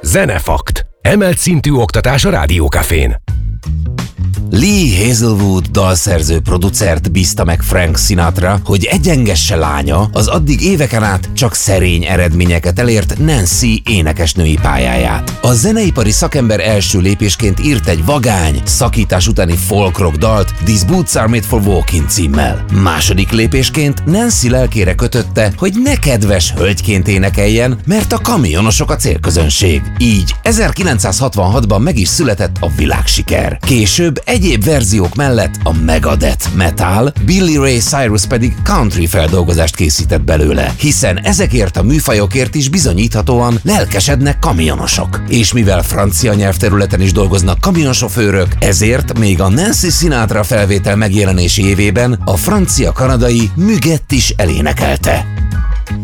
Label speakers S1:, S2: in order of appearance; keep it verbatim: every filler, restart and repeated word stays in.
S1: Zenefakt. Emelt szintű oktatás a Rádiókafén.
S2: Lee Hazelwood dalszerző producert bízta meg Frank Sinatra, hogy egyengesse lánya az addig éveken át csak szerény eredményeket elért Nancy énekesnői pályáját. A zeneipari szakember első lépésként írt egy vagány, szakítás utáni folk-rock dalt These Boots Are Made for Walking címmel. Második lépésként Nancy lelkére kötötte, hogy ne kedves hölgyként énekeljen, mert a kamionosok a célközönség. Így ezerkilencszázhatvanhatban meg is született a világsiker. Később egyéb verziók mellett a Megadeth metal, Billy Ray Cyrus pedig country feldolgozást készített belőle, hiszen ezekért a műfajokért is bizonyíthatóan lelkesednek kamionosok. És mivel francia nyelvterületen is dolgoznak kamionsofőrök, ezért még a Nancy Sinatra felvétel megjelenési évében a francia-kanadai Muguet is elénekelte.